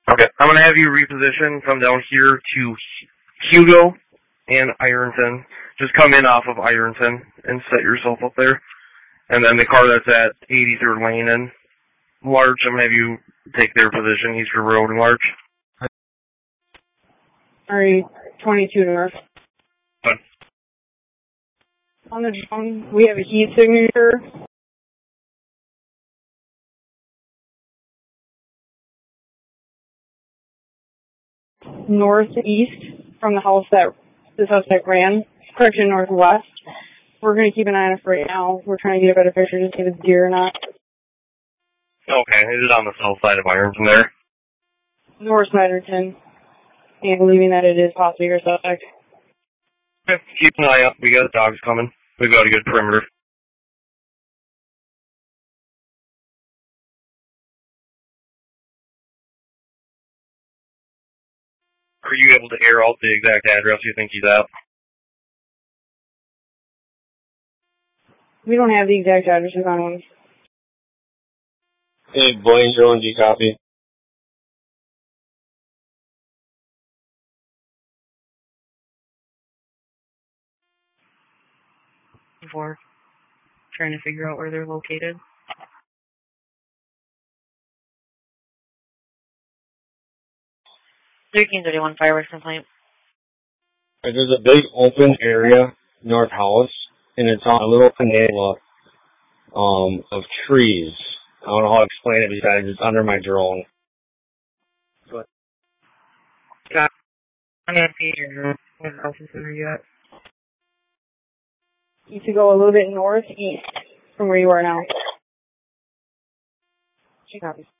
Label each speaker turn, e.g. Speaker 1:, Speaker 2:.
Speaker 1: Okay, I'm going to have you reposition, come down here to Hugo and Ironton. Just come in off of Ironton and set yourself up there. And then the car that's at 83rd Lane and Larch, I'm going to have you take their position, Easter Road and Larch.
Speaker 2: Alright, 22 north.
Speaker 1: Fine.
Speaker 2: On the drone, we have a heat signature. Northeast from this house that ran. Correction, northwest. We're going to keep an eye on it for right now. We're trying to get a better picture to see if it's deer or not.
Speaker 1: Okay, is it on the south side of Ironton there?
Speaker 2: North Ironton. And believing that it is possibly your suspect.
Speaker 1: Okay, keep an eye out. We got dogs coming. We've got a good perimeter. Are you able to air out the exact address you think he's at?
Speaker 2: We don't have the exact addresses on him.
Speaker 3: Hey, Blaine, Drone, G copy.
Speaker 4: Before trying to figure out where they're located. $1331 fireworks complaint.
Speaker 3: There's a big open area, north house, and it's on a little peninsula of trees. I don't know how to explain it besides it's under my drone.
Speaker 4: Got I'm going to see your drone. What else is there yet?
Speaker 2: You need to go a little bit northeast from where you are now. She copies.